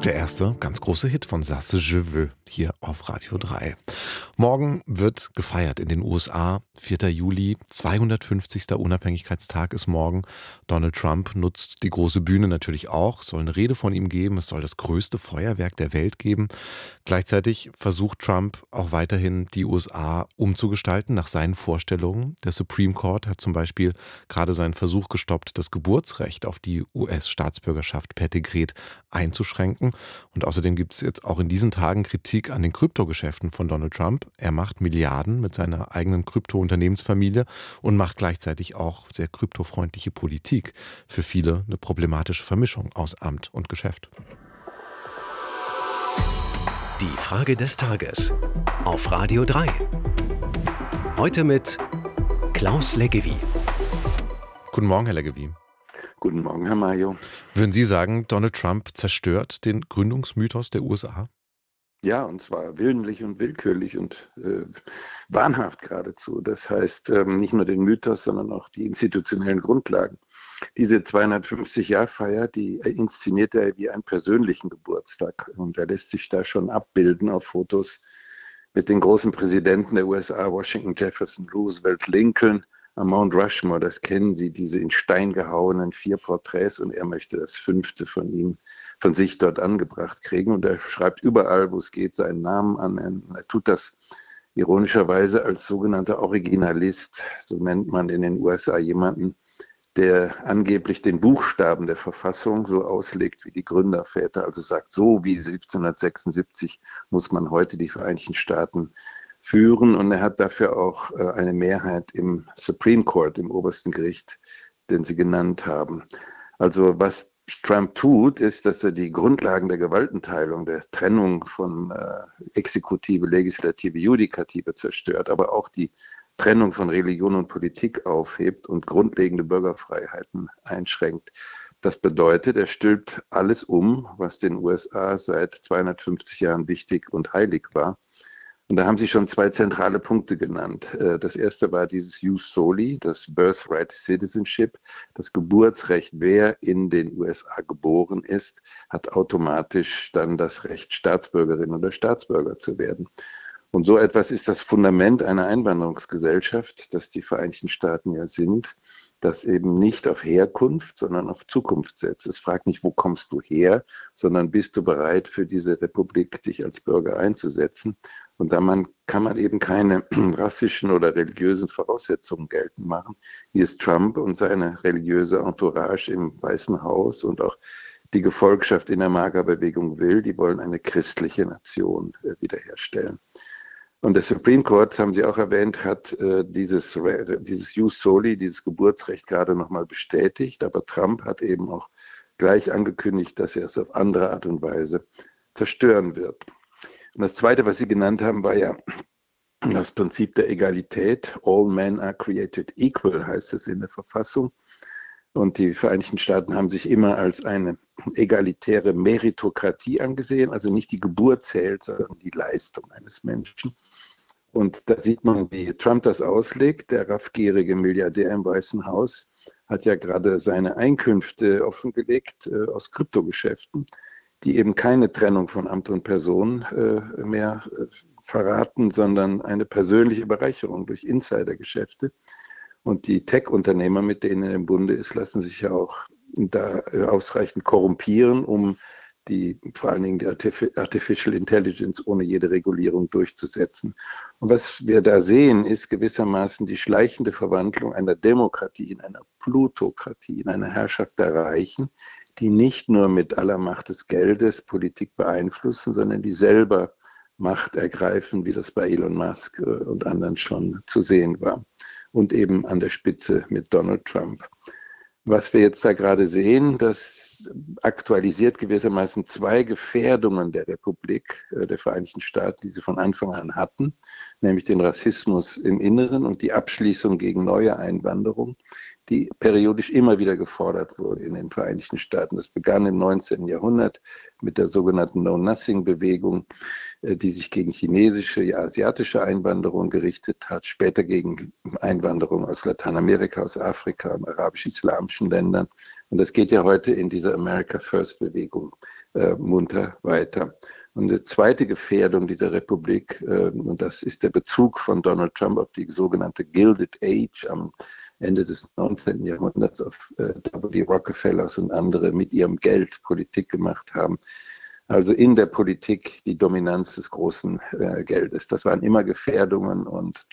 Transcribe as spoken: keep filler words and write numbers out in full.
Der erste ganz große Hit von Sasse Je veux hier auf Radio drei. Morgen wird gefeiert in den U S A, vierter Juli, zweihundertfünfzigster Unabhängigkeitstag ist morgen. Donald Trump nutzt die große Bühne natürlich auch, soll eine Rede von ihm geben, es soll das größte Feuerwerk der Welt geben. Gleichzeitig versucht Trump auch weiterhin, die U S A umzugestalten nach seinen Vorstellungen. Der Supreme Court hat zum Beispiel gerade seinen Versuch gestoppt, das Geburtsrecht auf die U S-Staatsbürgerschaft per Dekret einzuschränken. Und außerdem gibt es jetzt auch in diesen Tagen Kritik an den Kryptogeschäften von Donald Trump. Er macht Milliarden mit seiner eigenen Krypto-Unternehmensfamilie und macht gleichzeitig auch sehr kryptofreundliche Politik. Für viele eine problematische Vermischung aus Amt und Geschäft. Die Frage des Tages auf Radio drei. Heute mit Klaus Leggevi. Guten Morgen, Herr Leggevi. Guten Morgen, Herr Mayo. Würden Sie sagen, Donald Trump zerstört den Gründungsmythos der U S A? Ja, und zwar willentlich und willkürlich und äh, wahnhaft geradezu. Das heißt, ähm, nicht nur den Mythos, sondern auch die institutionellen Grundlagen. Diese zweihundertfünfzig-Jahr-Feier, die inszeniert er wie einen persönlichen Geburtstag. Und er lässt sich da schon abbilden auf Fotos mit den großen Präsidenten der U S A, Washington, Jefferson, Roosevelt, Lincoln, am Mount Rushmore, das kennen Sie, diese in Stein gehauenen vier Porträts, und er möchte das fünfte von ihm, von sich dort angebracht kriegen. Und er schreibt überall, wo es geht, seinen Namen an. Er tut das ironischerweise als sogenannter Originalist, so nennt man in den U S A jemanden, der angeblich den Buchstaben der Verfassung so auslegt wie die Gründerväter, also sagt, so wie siebzehnhundertsechsundsiebzig muss man heute die Vereinigten Staaten führen, und er hat dafür auch äh, eine Mehrheit im Supreme Court, im obersten Gericht, den Sie genannt haben. Also was Trump tut, ist, dass er die Grundlagen der Gewaltenteilung, der Trennung von äh, Exekutive, Legislative, Judikative zerstört, aber auch die Trennung von Religion und Politik aufhebt und grundlegende Bürgerfreiheiten einschränkt. Das bedeutet, er stülpt alles um, was den U S A seit zweihundertfünfzig Jahren wichtig und heilig war. Und da haben Sie schon zwei zentrale Punkte genannt. Das erste war dieses Jus Soli, das Birthright Citizenship, das Geburtsrecht. Wer in den U S A geboren ist, hat automatisch dann das Recht, Staatsbürgerin oder Staatsbürger zu werden. Und so etwas ist das Fundament einer Einwanderungsgesellschaft, das die Vereinigten Staaten ja sind, das eben nicht auf Herkunft, sondern auf Zukunft setzt. Es fragt nicht, wo kommst du her, sondern bist du bereit, für diese Republik dich als Bürger einzusetzen. Und da man, kann man eben keine rassischen oder religiösen Voraussetzungen geltend machen, wie es Trump und seine religiöse Entourage im Weißen Haus und auch die Gefolgschaft in der MAGA-Bewegung will. Die wollen eine christliche Nation äh, wiederherstellen. Und der Supreme Court, haben Sie auch erwähnt, hat äh, dieses, dieses Jus Soli, dieses Geburtsrecht gerade nochmal bestätigt. Aber Trump hat eben auch gleich angekündigt, dass er es auf andere Art und Weise zerstören wird. Und das Zweite, was Sie genannt haben, war ja das Prinzip der Egalität. All men are created equal, heißt es in der Verfassung. Und die Vereinigten Staaten haben sich immer als eine egalitäre Meritokratie angesehen, also nicht die Geburt zählt, sondern die Leistung eines Menschen. Und da sieht man, wie Trump das auslegt. Der raffgierige Milliardär im Weißen Haus hat ja gerade seine Einkünfte offengelegt äh, aus Kryptogeschäften, die eben keine Trennung von Amt und Person äh, mehr äh, verraten, sondern eine persönliche Bereicherung durch Insidergeschäfte. Und die Tech-Unternehmer, mit denen er im Bunde ist, lassen sich ja auch da ausreichend korrumpieren, um die, vor allen Dingen die Artificial Intelligence ohne jede Regulierung durchzusetzen. Und was wir da sehen, ist gewissermaßen die schleichende Verwandlung einer Demokratie in einer Plutokratie, in einer Herrschaft der Reichen, die nicht nur mit aller Macht des Geldes Politik beeinflussen, sondern die selber Macht ergreifen, wie das bei Elon Musk und anderen schon zu sehen war. Und eben an der Spitze mit Donald Trump. Was wir jetzt da gerade sehen, das aktualisiert gewissermaßen zwei Gefährdungen der Republik, der Vereinigten Staaten, die sie von Anfang an hatten, nämlich den Rassismus im Inneren und die Abschließung gegen neue Einwanderung, die periodisch immer wieder gefordert wurde in den Vereinigten Staaten. Das begann im neunzehnten Jahrhundert mit der sogenannten Know-Nothing-Bewegung, die sich gegen chinesische, ja, asiatische Einwanderung gerichtet hat, später gegen Einwanderung aus Lateinamerika, aus Afrika, arabisch-islamischen Ländern, Und das geht ja heute in dieser America First-Bewegung äh, munter weiter. Und die zweite Gefährdung dieser Republik, äh, und das ist der Bezug von Donald Trump auf die sogenannte Gilded Age am Ende des neunzehnten. Jahrhunderts, auf, äh, da wo die Rockefellers und andere mit ihrem Geld Politik gemacht haben. Also in der Politik die Dominanz des großen äh, Geldes. Das waren immer Gefährdungen und